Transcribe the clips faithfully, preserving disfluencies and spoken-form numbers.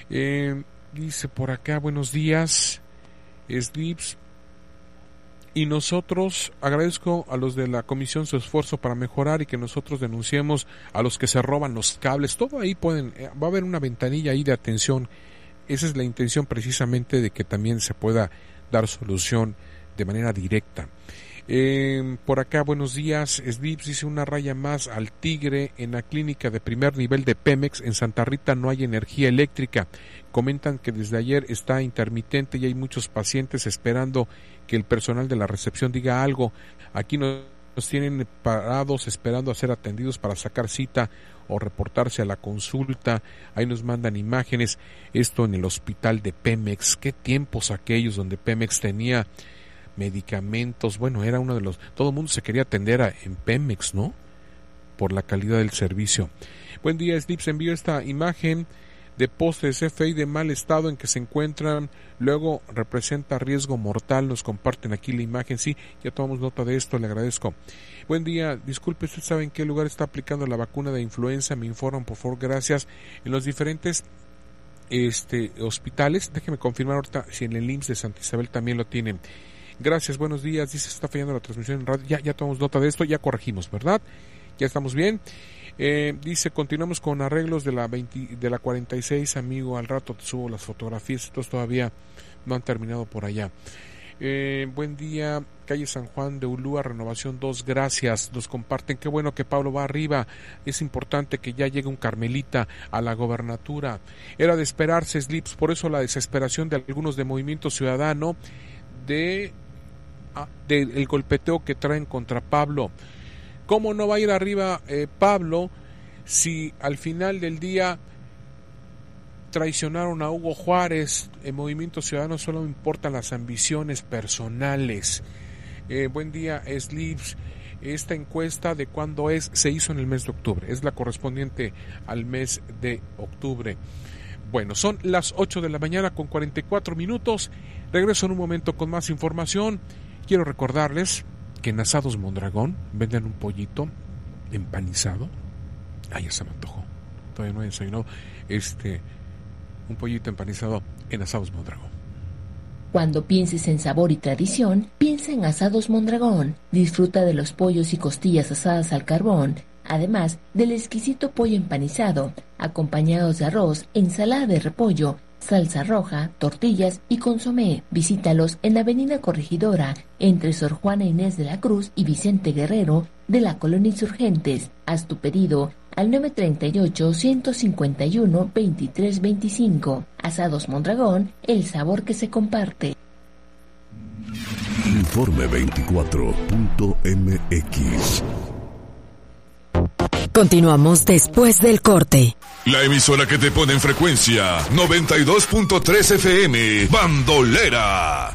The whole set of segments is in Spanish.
Eh, dice por acá, buenos días, Slips. Y nosotros, agradezco a los de la comisión su esfuerzo para mejorar y que nosotros denunciemos a los que se roban los cables. Todo ahí pueden, va a haber una ventanilla ahí de atención. Esa es la intención precisamente, de que también se pueda dar solución de manera directa. Eh, por acá, buenos días, Slips, dice una raya más al tigre. En la clínica de primer nivel de Pemex en Santa Rita no hay energía eléctrica. Comentan que desde ayer está intermitente y hay muchos pacientes esperando que el personal de la recepción diga algo. Aquí nos tienen parados esperando a ser atendidos para sacar cita o reportarse a la consulta. Ahí nos mandan imágenes. Esto en el hospital de Pemex. Qué tiempos aquellos donde Pemex tenía medicamentos. Bueno, era uno de los... Todo el mundo se quería atender a, en Pemex, ¿no? Por la calidad del servicio. Buen día, Slips. Envío esta imagen de postes F I de mal estado en que se encuentran, luego representa riesgo mortal. Nos comparten aquí la imagen. Sí, ya tomamos nota de esto, le agradezco. Buen día, disculpe, ¿usted sabe en qué lugar está aplicando la vacuna de influenza? Me informan, por favor, gracias. En los diferentes este hospitales, déjeme confirmar ahorita si en el I M S S de Santa Isabel también lo tienen. Gracias, buenos días. Dice, está fallando la transmisión en radio. Ya, ya tomamos nota de esto, ya corregimos, ¿verdad? Ya estamos bien. Eh, dice, continuamos con arreglos de la veinte, de la cuarenta y seis, amigo, al rato te subo las fotografías, estos todavía no han terminado por allá. Eh, buen día, calle San Juan de Ulúa, renovación dos, gracias, nos comparten, qué bueno que Pablo va arriba, es importante que ya llegue un Carmelita a la gobernatura. Era de esperarse, Slips, por eso la desesperación de algunos de Movimiento Ciudadano de, ah, de el golpeteo que traen contra Pablo. ¿Cómo no va a ir arriba eh, Pablo si al final del día traicionaron a Hugo Juárez? En Movimiento Ciudadano solo importan las ambiciones personales. Eh, buen día, Slips. Esta encuesta de cuándo es, se hizo en el mes de octubre, es la correspondiente al mes de octubre. Bueno, son las ocho de la mañana con cuarenta y cuatro minutos. Regreso en un momento con más información. Quiero recordarles que en Asados Mondragón venden un pollito empanizado. Ay, ya se me antojó. Todavía no he desayunado. Este, un pollito empanizado en Asados Mondragón. Cuando pienses en sabor y tradición, piensa en Asados Mondragón. Disfruta de los pollos y costillas asadas al carbón, además del exquisito pollo empanizado, acompañados de arroz, ensalada de repollo, salsa roja, tortillas y consomé. Visítalos en la Avenida Corregidora, entre Sor Juana Inés de la Cruz y Vicente Guerrero de la Colonia Insurgentes. Haz tu pedido al nueve treinta y ocho, ciento cincuenta y uno, veintitrés veinticinco. Asados Mondragón, el sabor que se comparte. Informe veinticuatro punto m x. Continuamos después del corte. La emisora que te pone en frecuencia noventa y dos punto tres F M, Bandolera.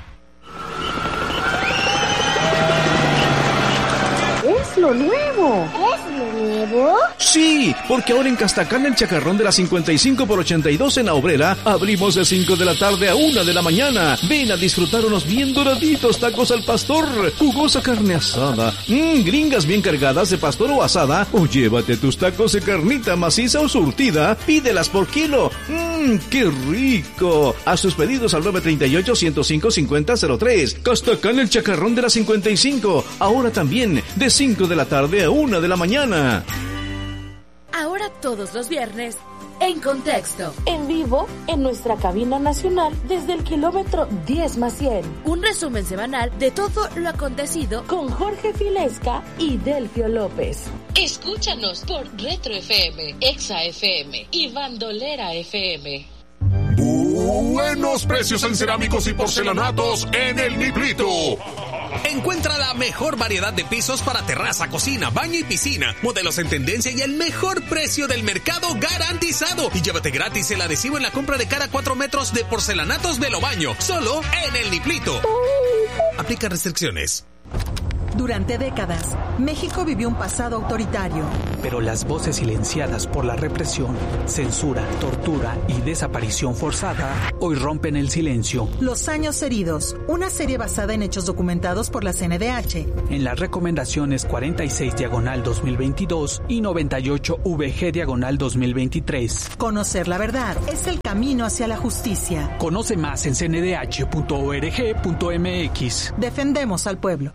Es lo nuevo. ¿Es lo nuevo? Sí, porque ahora en Castacán, el Chacarrón de la cincuenta y cinco por ochenta y dos en La Obrera, abrimos de cinco de la tarde a una de la mañana. Ven a disfrutar unos bien doraditos tacos al pastor, jugosa carne asada, mmm, gringas bien cargadas de pastor o asada, o llévate tus tacos de carnita maciza o surtida, pídelas por kilo. Mmm, qué rico. Haz tus pedidos al nueve treinta y ocho, ciento cinco, cincuenta cero tres. Castacán, el Chacarrón de la cincuenta y cinco, ahora también de cinco de la tarde a una de la mañana. Ahora todos los viernes, En Contexto. En vivo, en nuestra cabina nacional, desde el kilómetro diez más cien. Un resumen semanal de todo lo acontecido con Jorge Filesca y Delfio López. Escúchanos por Retro F M, Exa F M y Bandolera F M. Buenos precios en cerámicos y porcelanatos en El Niblito. Encuentra la mejor variedad de pisos para terraza, cocina, baño y piscina. Modelos en tendencia y el mejor precio del mercado garantizado. Y llévate gratis el adhesivo en la compra de cada cuatro metros de porcelanatos Velo Baño. Solo en El Niblito. Aplica restricciones. Durante décadas, México vivió un pasado autoritario. Pero las voces silenciadas por la represión, censura, tortura y desaparición forzada hoy rompen el silencio. Los años heridos, una serie basada en hechos documentados por la C N D H. En las recomendaciones cuarenta y seis diagonal dos mil veintidós y noventa y ocho V G diagonal dos mil veintitrés. Conocer la verdad es el camino hacia la justicia. Conoce más en c n d h punto org punto m x. Defendemos al pueblo.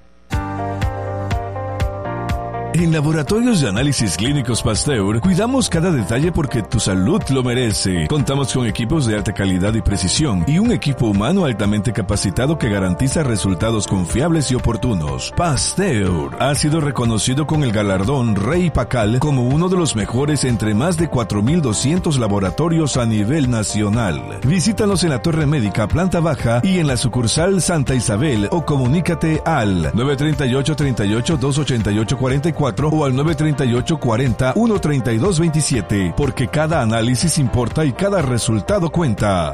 En Laboratorios de Análisis Clínicos Pasteur, cuidamos cada detalle porque tu salud lo merece. Contamos con equipos de alta calidad y precisión y un equipo humano altamente capacitado que garantiza resultados confiables y oportunos. Pasteur ha sido reconocido con el galardón Rey Pacal como uno de los mejores entre más de cuatro mil doscientos laboratorios a nivel nacional. Visítanos en la Torre Médica, planta baja y en la sucursal Santa Isabel o comunícate al nueve tres ocho, tres ocho, dos ocho ocho cuatro cuatro o al nueve tres ocho, cuarenta, uno treinta y dos veintisiete, porque cada análisis importa y cada resultado cuenta.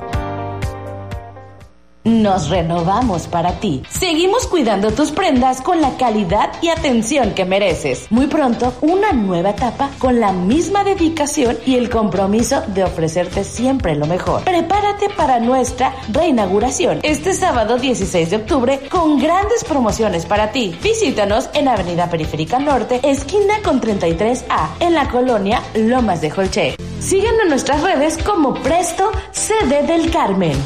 Nos renovamos para ti. Seguimos cuidando tus prendas con la calidad y atención que mereces. Muy pronto, una nueva etapa con la misma dedicación y el compromiso de ofrecerte siempre lo mejor. Prepárate para nuestra reinauguración este sábado dieciséis de octubre con grandes promociones para ti. Visítanos en Avenida Periférica Norte, esquina con treinta y tres A, en la colonia Lomas de Jolché. Síguenos en nuestras redes como Presto C D del Carmen.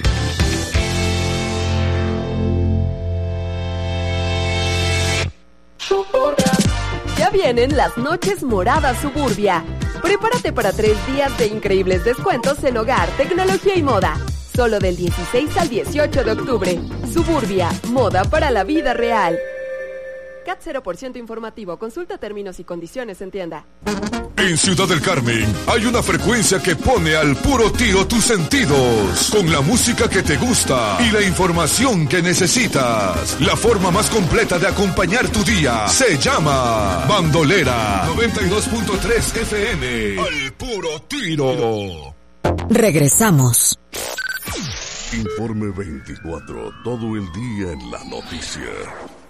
Ya vienen las noches moradas Suburbia. Prepárate para tres días de increíbles descuentos en hogar, tecnología y moda. Solo del dieciséis al dieciocho de octubre. Suburbia, moda para la vida real. C A T cero por ciento informativo. Consulta términos y condiciones en tienda. En Ciudad del Carmen hay una frecuencia que pone al puro tiro tus sentidos, con la música que te gusta y la información que necesitas. La forma más completa de acompañar tu día se llama Bandolera noventa y dos punto tres F M. Al puro tiro. Regresamos. Informe veinticuatro, todo el día en la noticia.